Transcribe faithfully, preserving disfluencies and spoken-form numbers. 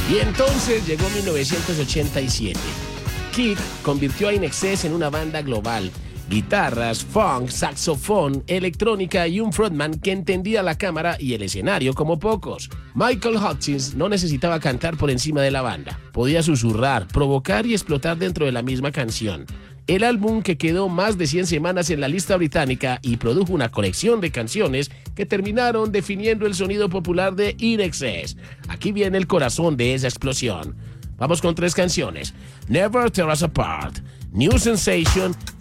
Y entonces llegó mil novecientos ochenta y siete. Kid convirtió a I N X S en una banda global. Guitarras, funk, saxofón, electrónica y un frontman que entendía la cámara y el escenario como pocos. Michael Hutchence no necesitaba cantar por encima de la banda. Podía susurrar, provocar y explotar dentro de la misma canción. El álbum, que quedó más de cien semanas en la lista británica y produjo una colección de canciones que terminaron definiendo el sonido popular de I N X S. Aquí viene el corazón de esa explosión. Vamos con tres canciones: Never Tear Us Apart, New Sensation